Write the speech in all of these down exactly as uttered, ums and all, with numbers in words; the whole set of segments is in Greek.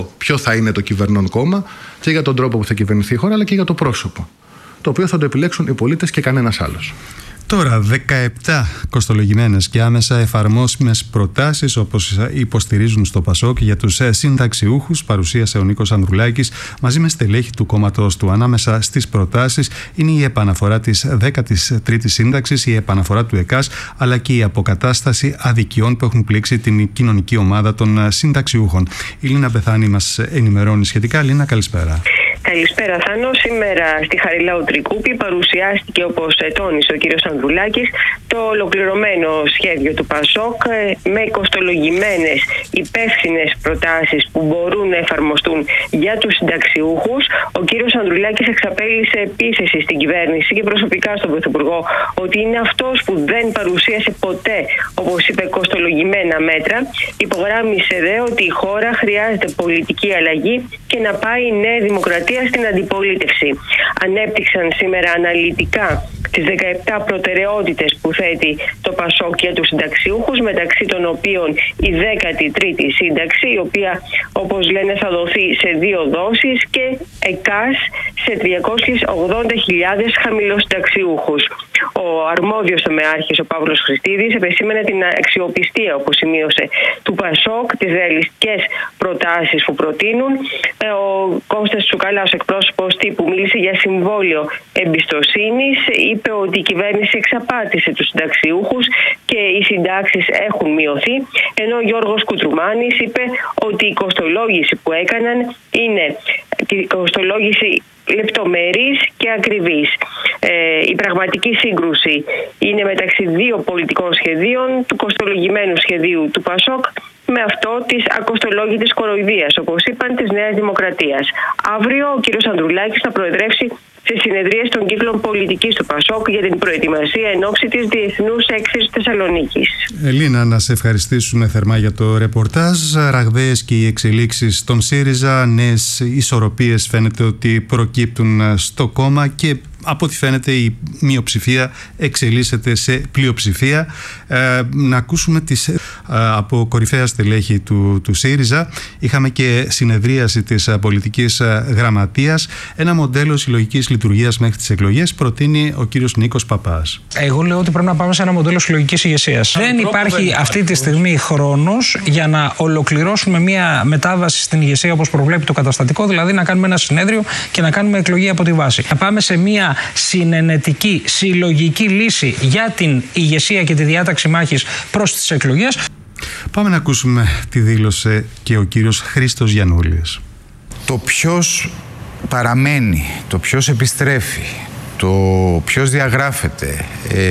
ποιο θα είναι το κυβερνών κόμμα και για τον τρόπο που θα κυβερνηθεί η χώρα, αλλά και για το πρόσωπο, το οποίο θα το επιλέξουν οι πολίτες και κανένας άλλος. Τώρα, δεκαεπτά κοστολογημένες και άμεσα εφαρμόσιμες προτάσεις, όπως υποστηρίζουν στο ΠΑΣΟΚ, για τους συνταξιούχους, παρουσίασε ο Νίκος Ανδρουλάκης μαζί με στελέχη του κόμματος του. Ανάμεσα στις προτάσεις είναι η επαναφορά της δέκατης τρίτης σύνταξης, η επαναφορά του ΕΚΑΣ, αλλά και η αποκατάσταση αδικιών που έχουν πλήξει την κοινωνική ομάδα των συνταξιούχων. Η Λίνα Μπεθάνη μας ενημερώνει σχετικά. Λίνα, καλησπέρα. Καλησπέρα, Θάνο. Σήμερα στη Χαριλάου Τρικούπη παρουσιάστηκε, όπως τόνισε ο κύριος Ανδρουλάκης, το ολοκληρωμένο σχέδιο του ΠΑΣΟΚ με κοστολογημένες υπεύθυνες προτάσεις που μπορούν να εφαρμοστούν για τους συνταξιούχους. Ο κύριος Ανδρουλάκης εξαπέλυσε επίθεση στην κυβέρνηση και προσωπικά στον Πρωθυπουργό ότι είναι αυτός που δεν παρουσίασε ποτέ, όπως είπε, κοστολογημένα μέτρα. Υπογράμμισε δε ότι η χώρα χρειάζεται πολιτική αλλαγή και να πάει η Νέα Δημοκρατία στην αντιπολίτευση. Ανέπτυξαν σήμερα αναλυτικά τις δεκαεπτά προτεραιότητες που θέτει το ΠΑΣΟΚ για τους συνταξιούχους, μεταξύ των οποίων η δέκατη τρίτη σύνταξη, η οποία, όπως λένε, θα δοθεί σε δύο δόσεις, και ΕΚΑΣ σε τριακόσιες ογδόντα χιλιάδες χαμηλοσυνταξιούχους. Ο αρμόδιος τομεάρχης, ο Παύλος Χριστίδης, επεσήμενε την αξιοπιστία, όπως σημείωσε, του ΠΑΣΟΚ, τις ρεαλιστικές προτάσεις που προτείνουν. Ο Κώστας Τσουκαλάς, εκπρόσωπος τύπου, μίλησε για συμβόλαιο εμπιστοσύνης. Είπε ότι η κυβέρνηση εξαπάτησε τους συνταξιούχους και οι συντάξεις έχουν μειωθεί. Ενώ ο Γιώργος Κουτρουμάνης είπε ότι η κοστολόγηση που έκαναν είναι η κοστολόγηση λεπτομερής και ακριβής. Ε, η πραγματική σύγκρουση είναι μεταξύ δύο πολιτικών σχεδίων, του κοστολογημένου σχεδίου του ΠΑΣΟΚ με αυτό της ακοστολόγητης κοροϊδίας, όπως είπαν, της Νέας Δημοκρατίας. Αύριο ο κύριος Ανδρουλάκης θα προεδρεύσει σε συνεδρίες των κύκλων πολιτικής του ΠΑΣΟΚ για την προετοιμασία εν ώψη της Διεθνούς Έκθεσης Θεσσαλονίκης. Ελίνα, να σε ευχαριστήσουμε θερμά για το ρεπορτάζ. Ραγδαίες και οι εξελίξεις στον ΣΥΡΙΖΑ, νέες ισορροπίες φαίνεται ότι προκύπτουν στο κόμμα και από ό,τι φαίνεται η μειοψηφία εξελίσσεται σε πλειοψηφία. Ε, να ακούσουμε τις, ε, από κορυφαία στελέχη του, του ΣΥΡΙΖΑ. Είχαμε και συνεδρίαση της ε, πολιτικής ε, γραμματείας. Ένα μοντέλο συλλογικής λειτουργίας μέχρι τις εκλογές προτείνει ο κύριος Νίκος Παπάς. Εγώ λέω ότι πρέπει να πάμε σε ένα μοντέλο συλλογικής ηγεσίας. Δεν υπάρχει αυτή τη στιγμή χρόνος για να ολοκληρώσουμε μια μετάβαση στην ηγεσία όπως προβλέπει το καταστατικό, δηλαδή να κάνουμε ένα συνέδριο και να κάνουμε εκλογή από τη βάση. Να πάμε σε μια συνενετική, συλλογική λύση για την ηγεσία και τη διάταξη μάχης προς τις εκλογές. Πάμε να ακούσουμε τι δήλωσε και ο κύριος Χρήστος Γιαννούλης. Το ποιος παραμένει, το ποιος επιστρέφει, το ποιος διαγράφεται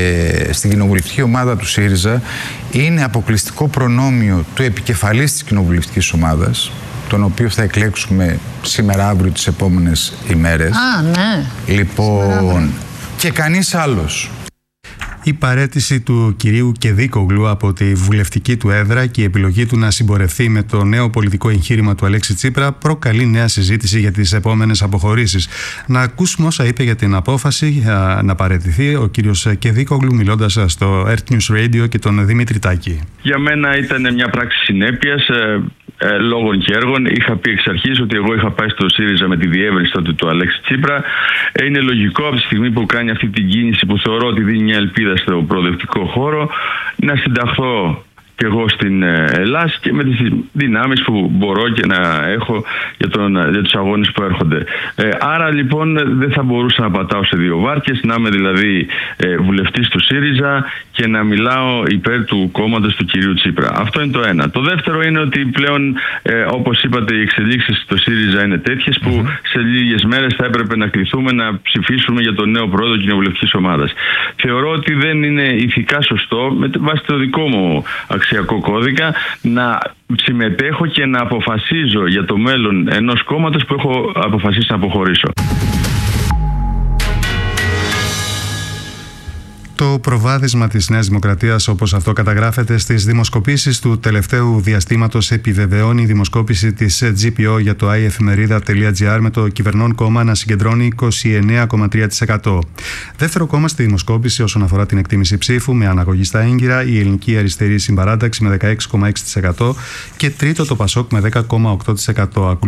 ε, στην κοινοβουλευτική ομάδα του ΣΥΡΙΖΑ είναι αποκλειστικό προνόμιο του επικεφαλής της κοινοβουλευτικής ομάδας, τον οποίο θα εκλέξουμε σήμερα, αύριο, τις επόμενες ημέρες. Α, ναι. Λοιπόν, και κανείς άλλος. Η παραίτηση του κυρίου Κεδίκογλου από τη βουλευτική του έδρα και η επιλογή του να συμπορευθεί με το νέο πολιτικό εγχείρημα του Αλέξη Τσίπρα προκαλεί νέα συζήτηση για τις επόμενες αποχωρήσεις. Να ακούσουμε όσα είπε για την απόφαση να παραιτηθεί ο κύριος Κεδίκογλου, μιλώντας στο Earth News Radio και τον Δημήτρη Τάκη. Για μένα ήταν μια πράξη συνέπειας. Ε, λόγων και έργων. Είχα πει εξ αρχής ότι εγώ είχα πάει στο ΣΥΡΙΖΑ με τη διεύρυνση τότε του Αλέξη Τσίπρα. Ε, είναι λογικό από τη στιγμή που κάνει αυτή την κίνηση που θεωρώ ότι δίνει μια ελπίδα στο προοδευτικό χώρο να συνταχθώ και εγώ στην Ελλάδα και με τις δυνάμεις που μπορώ και να έχω για, τον, για τους αγώνες που έρχονται. Ε, άρα λοιπόν δεν θα μπορούσα να πατάω σε δύο βάρκες, να είμαι δηλαδή ε, βουλευτής του ΣΥΡΙΖΑ και να μιλάω υπέρ του κόμματος του κυρίου Τσίπρα. Αυτό είναι το ένα. Το δεύτερο είναι ότι πλέον, ε, όπως είπατε, οι εξελίξεις στο ΣΥΡΙΖΑ είναι τέτοιες που σε λίγες μέρες θα έπρεπε να κληθούμε να ψηφίσουμε για τον νέο πρόεδρο κοινοβουλευτικής ομάδας. Θεωρώ ότι δεν είναι ηθικά σωστό, με βάση το δικό μου αξιακό κώδικα, να συμμετέχω και να αποφασίζω για το μέλλον ενός κόμματος που έχω αποφασίσει να αποχωρήσω. Το προβάδισμα της Νέας Δημοκρατίας, όπως αυτό καταγράφεται στις δημοσκοπήσεις του τελευταίου διαστήματος, επιβεβαιώνει η δημοσκόπηση της τζι πι ο για το άι εφημερίδα τελεία τζι άρ με το κυβερνών κόμμα να συγκεντρώνει είκοσι εννέα κόμμα τρία τοις εκατό. Δεύτερο κόμμα στη δημοσκόπηση όσον αφορά την εκτίμηση ψήφου με αναγωγή στα έγκυρα η Ελληνική Αριστερή Συμπαράταξη με δεκαέξι κόμμα έξι τοις εκατό και τρίτο το ΠΑΣΟΚ με δέκα κόμμα οκτώ τοις εκατό.